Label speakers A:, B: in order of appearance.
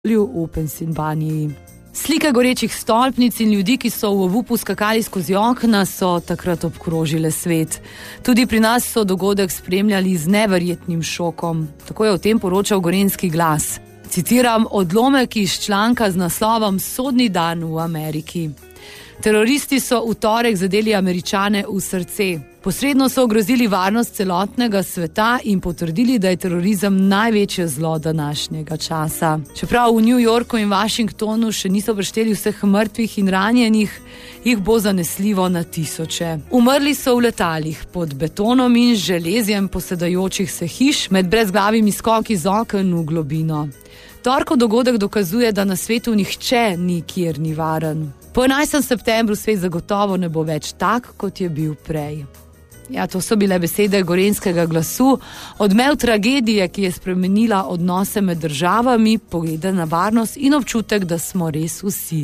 A: v Pensilvaniji. Slike gorečih stolpnic in ljudi, ki so v obupu skakali skozi okna, so takrat obkrožile svet. Tudi pri nas so dogodek spremljali z neverjetnim šokom. Tako je o tem poročal Gorenjski glas. Citiram odlomek iz članka z naslovom Sodni dan v Ameriki. Teroristi so v torek zadeli Američane v srce. Posredno so ogrozili varnost celotnega sveta in potrdili, da je terorizem največje zlo današnjega časa. Čeprav v New Yorku in Washingtonu še niso prešteli vseh mrtvih in ranjenih, jih bo zanesljivo na tisoče. Umrli so v letalih, pod betonom in železjem posedajočih se hiš, med brezglavimi skoki z oken v globino. Torkov dogodek dokazuje, da na svetu nihče nikjer ni varen. Po 11. septembru svet zagotovo ne bo več tak, kot je bil prej. Ja, to so bile besede Gorenjskega glasu, odmev tragedije, ki je spremenila odnose med državami, poglede na varnost in občutek, da smo res vsi